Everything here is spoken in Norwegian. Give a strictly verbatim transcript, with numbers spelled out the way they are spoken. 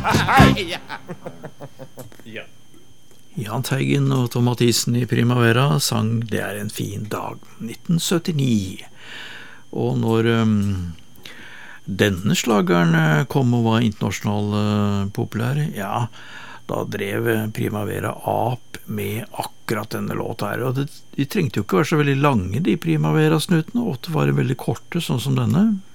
Ja. Ja. Jahn Teigen og Tom Mathisen i Primavera sang Det er en fin dag, nitten syttini. Og når um, denne slageren kom og var internasjonal uh, populær, ja, da drev Primavera ap med akkurat denne låta her. Og det, de trengte jo ikke være så veldig lange, de Primavera-snutene, ofte var de veldig korte, sånn som denne.